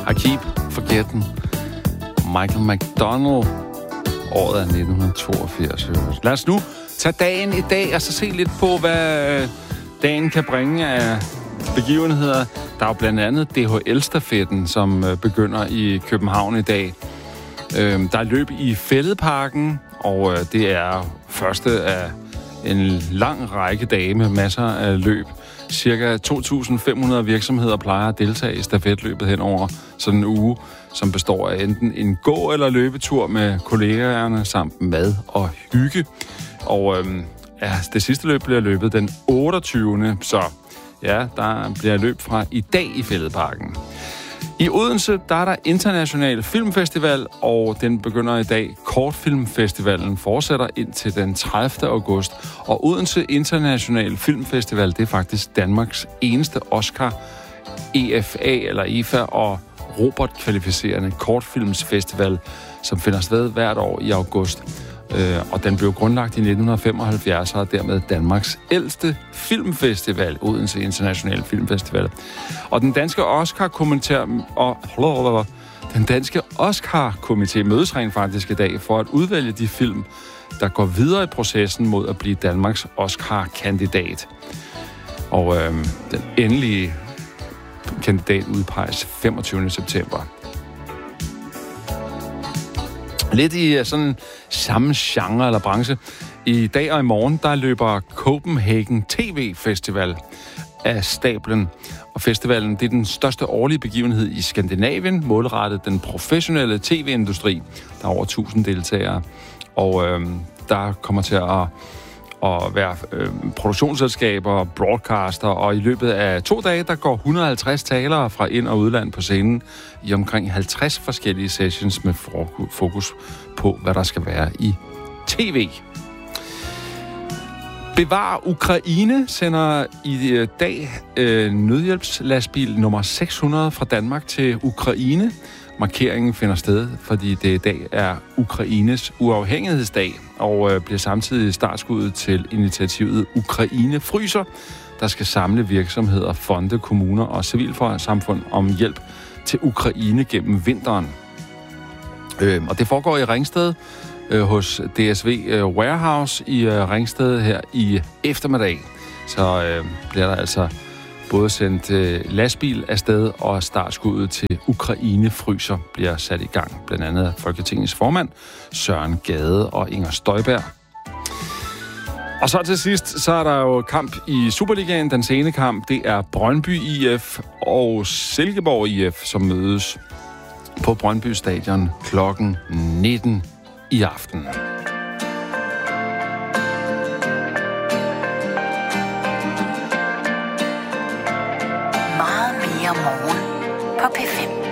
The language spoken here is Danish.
I Keep Forgetting. Michael McDonald. Året er 1982. Lad os nu tage dagen i dag og så se lidt på, hvad dagen kan bringe af begivenheder. Der er jo blandt andet DHL-stafetten, som begynder i København i dag. Der er løb i Fælledparken, og det er første af en lang række dage med masser af løb. Cirka 2.500 virksomheder plejer at deltage i stafetløbet hen over sådan en uge, som består af enten en gå- eller løbetur med kollegaerne samt mad og hygge. Og det sidste løb bliver løbet den 28. Så ja, der bliver løb fra i dag i Fælledparken. I Odense, der er der International Filmfestival, og den begynder i dag. Kortfilmfestivalen fortsætter indtil den 30. august. Og Odense International Filmfestival, det er faktisk Danmarks eneste Oscar, EFA eller EFA og Robert-kvalificerende kortfilmsfestival, som finder sted hvert år i august. Og den blev grundlagt i 1975 og er dermed Danmarks ældste filmfestival, Odense International Filmfestival. Og den danske Oscar-komité mødes rent faktisk i dag for at udvælge de film, der går videre i processen mod at blive Danmarks Oscar-kandidat. Og den endelige kandidat udpeges 25. september. Lidt i sådan samme genre eller branche. I dag og i morgen, der løber Copenhagen TV Festival af stablen. Og festivalen, det er den største årlige begivenhed i Skandinavien, målrettet den professionelle tv-industri. Der er over 1000 deltagere, og der kommer til at være produktionsselskaber, broadcaster, og i løbet af 2 dage, der går 150 talere fra ind- og udland på scenen i omkring 50 forskellige sessions med fokus på, hvad der skal være i tv. Bevar Ukraine sender i dag nødhjælpslastbil nummer 600 fra Danmark til Ukraine. Markeringen finder sted, fordi det i dag er Ukraines uafhængighedsdag, og bliver samtidig startskuddet til initiativet Ukraine Fryser, der skal samle virksomheder, fonde, kommuner og civilsamfund om hjælp til Ukraine gennem vinteren. Og det foregår i Ringsted hos DSV Warehouse i Ringsted her i eftermiddag. Så bliver der altså både sendt lastbil afsted, og startskuddet til Ukraine Fryser bliver sat i gang. Blandt andet af Folketingets formand, Søren Gade og Inger Støjberg. Og så til sidst, så er der jo kamp i Superligaen. Den sene kamp, det er Brøndby IF og Silkeborg IF, som mødes på Brøndby Stadion klokken 19 i aften. Meget mere morgen på P5.